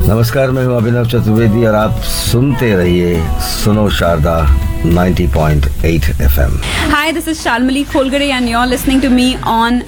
नमस्कार, मैं हूं अभिनव चतुर्वेदी और आप सुनते रहिए सुनो Sharda 90.8 FM. Hi, this is Shalmali Kholgare and you're listening to me on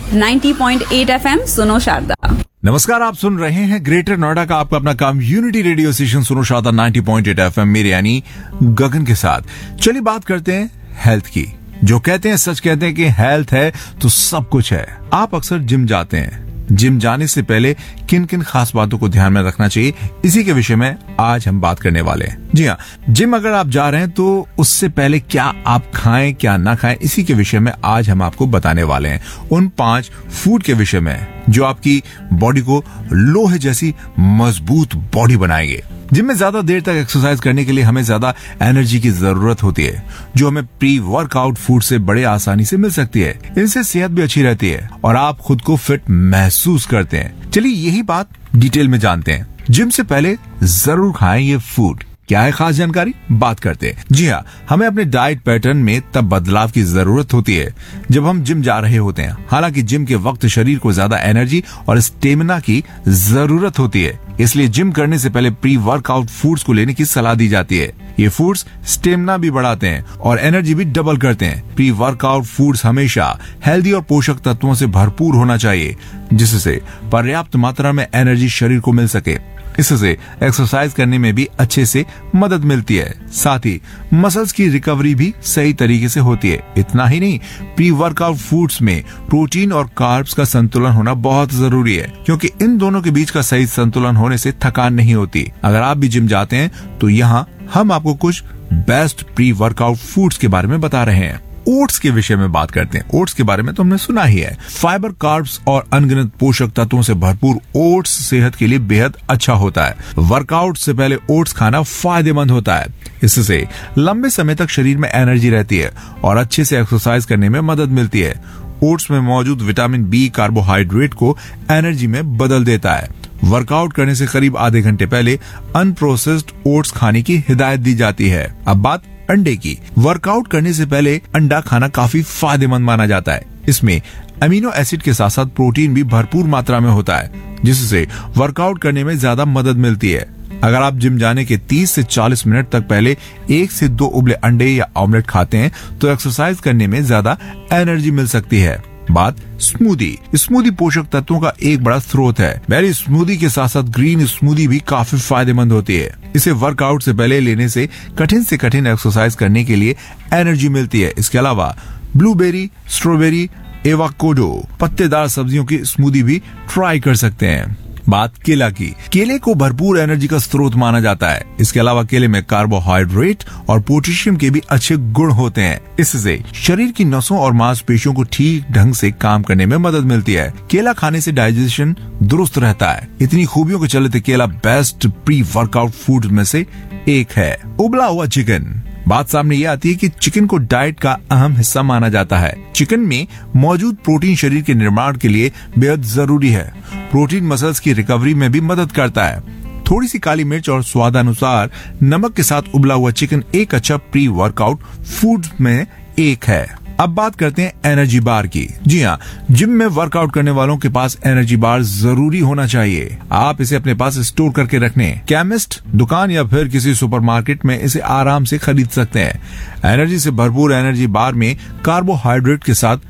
90.8 FM सुनो शारदा. नमस्कार, आप सुन रहे हैं ग्रेटर नोएडा का आपका अपना कम्युनिटी रेडियो स्टेशन सुनो शारदा 90.8 FM मेरे यानी गगन के साथ. चलिए बात करते हैं हेल्थ की. जो कहते हैं सच कहते हैं कि हेल्थ है तो सब कुछ है. आप अक्सर जिम जाते हैं. जिम जाने से पहले किन किन खास बातों को ध्यान में रखना चाहिए, इसी के विषय में आज हम बात करने वाले हैं. जी हाँ, जिम अगर आप जा रहे हैं तो उससे पहले क्या आप खाएं क्या ना खाएं, इसी के विषय में आज हम आपको बताने वाले हैं. उन 5 फूड के विषय में जो आपकी बॉडी को लोहे जैसी मजबूत बॉडी बनाएंगे. जिम में ज्यादा देर तक एक्सरसाइज करने के लिए हमें ज्यादा एनर्जी की जरूरत होती है, जो हमें प्री वर्कआउट फूड से बड़े आसानी से मिल सकती है. इनसे सेहत भी अच्छी रहती है और आप खुद को फिट महसूस करते हैं. चलिए यही बात डिटेल में जानते हैं. जिम से पहले जरूर खाएं ये फूड. क्या है खास जानकारी, बात करते हैं. जी हाँ, हमें अपने डाइट पैटर्न में तब बदलाव की जरूरत होती है जब हम जिम जा रहे होते हैं. हालांकि जिम के वक्त शरीर को ज्यादा एनर्जी और स्टेमिना की जरूरत होती है, इसलिए जिम करने से पहले प्री वर्कआउट फूड्स को लेने की सलाह दी जाती है. ये फूड्स स्टेमिना भी बढ़ाते हैं और एनर्जी भी डबल करते हैं. प्री वर्कआउट फूड्स हमेशा हेल्दी और पोषक तत्वों से भरपूर होना चाहिए, जिससे पर्याप्त मात्रा में एनर्जी शरीर को मिल सके. इससे एक्सरसाइज करने में भी अच्छे से मदद मिलती है. साथ ही मसल्स की रिकवरी भी सही तरीके से होती है. इतना ही नहीं, प्री वर्कआउट फूड्स में प्रोटीन और कार्ब्स का संतुलन होना बहुत जरूरी है, क्योंकि इन दोनों के बीच का सही संतुलन होने से थकान नहीं होती. अगर आप भी जिम जाते हैं तो यहाँ हम आपको कुछ बेस्ट प्री वर्कआउट फूड्स के बारे में बता रहे हैं. ओट्स के विषय में बात करते हैं. ओट्स के बारे में तो हमने सुना ही है. फाइबर, कार्ब्स और अनगिनत पोषक तत्वों से भरपूर ओट्स सेहत के लिए बेहद अच्छा होता है. वर्कआउट से पहले ओट्स खाना फायदेमंद होता है. इससे लंबे समय तक शरीर में एनर्जी रहती है और अच्छे से एक्सरसाइज करने में मदद मिलती है. ओट्स में मौजूद विटामिन बी कार्बोहाइड्रेट को एनर्जी में बदल देता है. वर्कआउट करने से करीब आधे घंटे पहले अनप्रोसेस्ड ओट्स खाने की हिदायत दी जाती है. अब बात अंडे की. वर्कआउट करने से पहले अंडा खाना काफी फायदेमंद माना जाता है. इसमें अमीनो एसिड के साथ साथ प्रोटीन भी भरपूर मात्रा में होता है, जिससे वर्कआउट करने में ज्यादा मदद मिलती है. अगर आप जिम जाने के 30 से 40 मिनट तक पहले 1 से 2 उबले अंडे या ऑमलेट खाते हैं तो एक्सरसाइज करने में ज्यादा एनर्जी मिल सकती है. बात स्मूदी. स्मूदी पोषक तत्वों का एक बड़ा स्रोत है. बेरी स्मूदी के साथ साथ ग्रीन स्मूदी भी काफी फायदेमंद होती है. इसे वर्कआउट से पहले लेने से कठिन एक्सरसाइज करने के लिए एनर्जी मिलती है. इसके अलावा ब्लूबेरी, स्ट्रॉबेरी, एवोकाडो, पत्तेदार सब्जियों की स्मूदी भी ट्राई कर सकते हैं. बात केला की. केले को भरपूर एनर्जी का स्रोत माना जाता है. इसके अलावा केले में कार्बोहाइड्रेट और पोटेशियम के भी अच्छे गुण होते हैं. इससे शरीर की नसों और मांसपेशियों को ठीक ढंग से काम करने में मदद मिलती है. केला खाने से डाइजेशन दुरुस्त रहता है. इतनी खूबियों के चलते केला बेस्ट प्री वर्कआउट फूड में से एक है. उबला हुआ चिकन. बात सामने ये आती है कि चिकन को डाइट का अहम हिस्सा माना जाता है. चिकन में मौजूद प्रोटीन शरीर के निर्माण के लिए बेहद जरूरी है. प्रोटीन मसल्स की रिकवरी में भी मदद करता है. थोड़ी सी काली मिर्च और स्वादानुसार नमक के साथ उबला हुआ चिकन एक अच्छा प्री वर्कआउट फूड में एक है. अब बात करते हैं एनर्जी बार की. जी हाँ, जिम में वर्कआउट करने वालों के पास एनर्जी बार जरूरी होना चाहिए. आप इसे अपने पास स्टोर करके रखने केमिस्ट दुकान या फिर किसी सुपरमार्केट में इसे आराम से खरीद सकते हैं. एनर्जी से भरपूर एनर्जी बार में कार्बोहाइड्रेट के साथ